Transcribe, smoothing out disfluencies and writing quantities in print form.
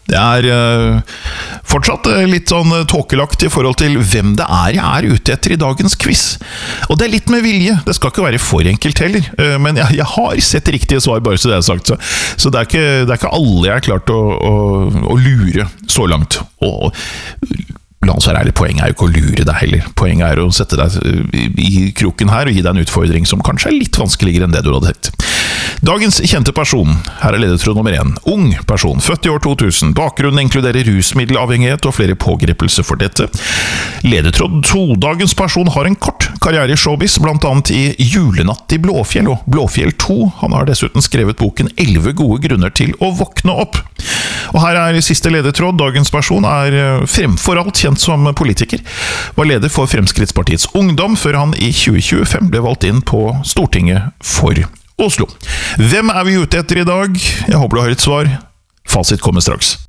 Det fortsatt litt sånn tåkelagt I forhold til hvem det jeg ute etter I dagens quiz. Og det litt med vilje, det skal ikke være for enkelt heller. Men jeg har sett riktige svar, bare så det sagt. Så det ikke alle jeg har klart å lure så langt. Og la oss være ærlig, poenget jo ikke å lure deg heller. Poenget å sette deg I kroken her og gi deg en utfordring som kanskje litt vanskeligere enn det du hadde tenkt. Dagens kjente person, her ledetråd nummer 1. Ung person, født I år 2000. Bakgrunnen inkluderer rusmiddelavhengighet og flere pågripelser for dette. Ledetråd 2. Dagens person har en kort karriere I showbiz, blant annet I Julenatt I Blåfjell og Blåfjell 2. Han har dessuten skrevet boken 11 gode grunner til å våkne opp. Og her siste ledetråd. Dagens person fremfor alt kjent som politiker. Var leder for Fremskrittspartiets Ungdom, før han I 2025 ble valgt inn på Stortinget for Oslo. Hvem vi ute etter I dag? Jeg håper du har et svar. Fasit kommer straks.